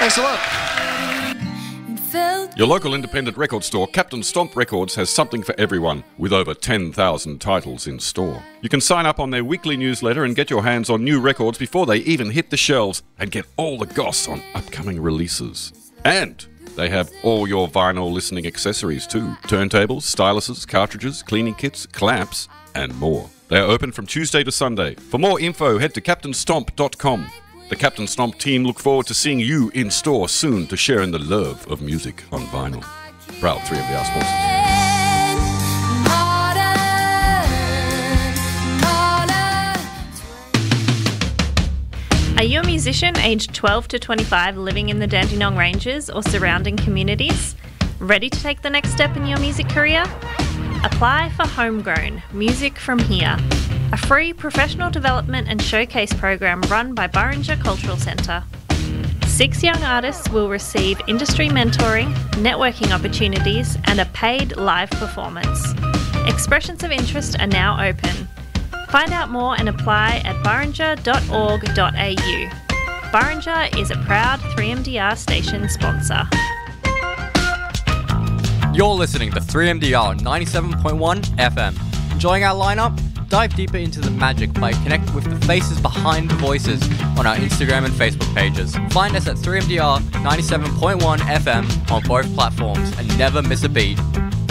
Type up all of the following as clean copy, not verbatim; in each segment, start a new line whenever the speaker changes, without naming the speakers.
Thanks a lot.
Your local independent record store, Captain Stomp Records, has something for everyone, with over 10,000 titles in store. You can sign up on their weekly newsletter and get your hands on new records before they even hit the shelves, and get all the goss on upcoming releases. And they have all your vinyl listening accessories too. Turntables, styluses, cartridges, cleaning kits, clamps, and more. They are open from Tuesday to Sunday. For more info, head to captainstomp.com. The Captain Stomp team look forward to seeing you in store soon to share in the love of music on vinyl. Proud 3MDR sponsors.
Are you a musician aged 12 to 25 living in the Dandenong Ranges or surrounding communities? Ready to take the next step in your music career? Apply for Homegrown, Music From Here, a free professional development and showcase program run by Burrinja Cultural Centre. 6 young artists will receive industry mentoring, networking opportunities, and a paid live performance. Expressions of interest are now open. Find out more and apply at burrinja.org.au. Burrinja is a proud 3MDR station sponsor.
You're listening to 3MDR 97.1 FM. Enjoying our lineup? Dive deeper into the magic by connecting with the faces behind the voices on our Instagram and Facebook pages. Find us at 3MDR 97.1 FM on both platforms and never miss a beat.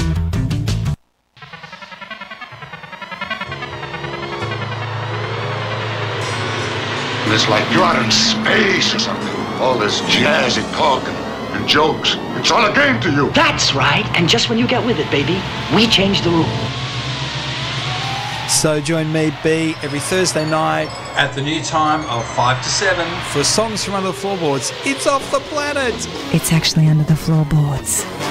It's like you're out in space or something. All this jazzy talk and jokes. It's all a game to you.
That's right. And just when you get with it, baby, we change the rules.
So join me, B, every Thursday night
at the new time of 5 to 7
for Songs from Under the Floorboards. It's off the planet.
It's actually under the floorboards.